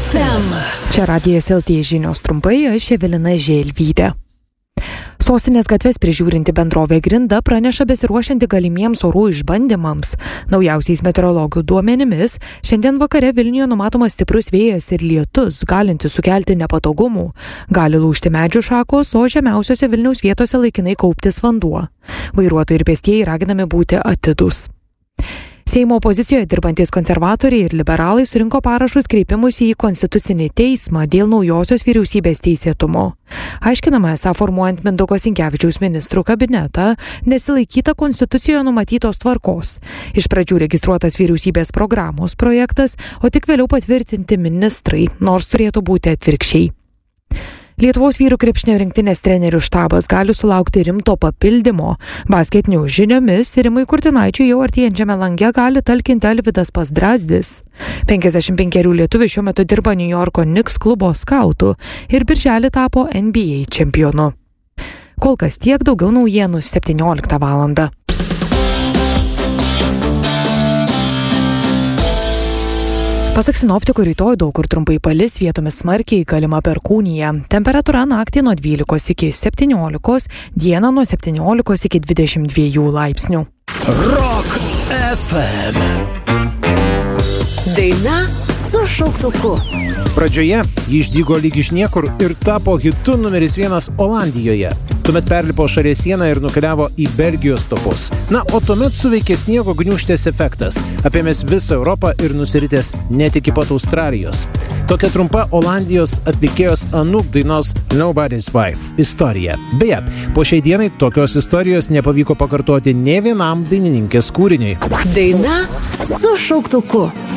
FM. Čia Radijas LT žinios trumpai, aš Evelina Želvytė. Sostinės gatves prižiūrinti bendrovė Grinda praneša besiruošianti galimiems orų išbandymams. Naujausiais meteorologų duomenimis, šiandien vakare Vilniuje numatomas stiprus vėjas ir lietus, galintis sukelti nepatogumų. Gali lūžti medžių šakos, o žemiausiose Vilniaus vietose laikinai kauptis vanduo. Vairuotojai ir pėstieji raginami būti atidūs. Seimo opozicijoje dirbantis konservatoriai ir liberalai surinko parašus kreipimusi į Konstitucinį teismą dėl naujosios vyriausybės teisėtumo. Aiškinama, esą formuojant Mindaugo Sinkevičiaus ministrų kabinetą, nesilaikyta Konstitucijoje numatytos tvarkos. Iš pradžių registruotas vyriausybės programos projektas, o tik vėliau patvirtinti ministrai, nors turėtų būti atvirkščiai. Lietuvos vyrų krepšinio rinktinės trenerių štabas gali sulaukti rimto papildymo. Basketinių žiniomis Rimui Kurtinaičiui jau artėjančiame lange gali talkinti Alvydas Pazdrazdis. 55 lietuvių šiuo metu dirba New Yorko Knicks klubo skautų ir birželį tapo NBA čempionu. Kol kas tiek, daugiau naujienų 17 valandą. Pasak sinoptikų, rytoj daug kur trumpai palis, vietomis smarkiai, galima perkūnija. Temperatūra naktį nuo 12 iki 17, dieną nuo 17 iki 22 laipsnių. Rock FM. Daina su šauktuku. Pradžioje ji išdygo lyg iš niekur ir tapo hitu numeris 1 Olandijoje. Tuomet perlipo šalies sieną ir nukeliavo į Belgijos topus. Na, o tuomet suveikė sniego gniūžtės efektas, apėmęs visą Europą ir nusiritęs net iki pat Australijos. Tokia trumpa Olandijos atlikėjos Anouk dainos Nobody's Wife istorija. Beje, po šiai dienai tokios istorijos nepavyko pakartoti nė vienam dainininkės kūriniui. Daina su šauktuku.